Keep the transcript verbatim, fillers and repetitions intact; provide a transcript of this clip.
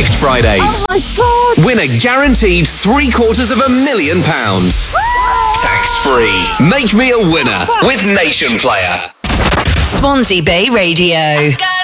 next Friday. Oh my God! Win a guaranteed three quarters of a million pounds. Tax-free. Make me a winner with Nation Player. Swansea Bay Radio.